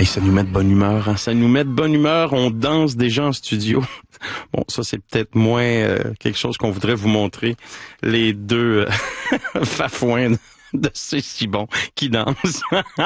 Et ça nous met de bonne humeur, hein? Ça nous met de bonne humeur. On danse déjà en studio. Bon, ça, c'est peut-être moins quelque chose qu'on voudrait vous montrer. Les deux fafouins de C'est si bon qui dansent.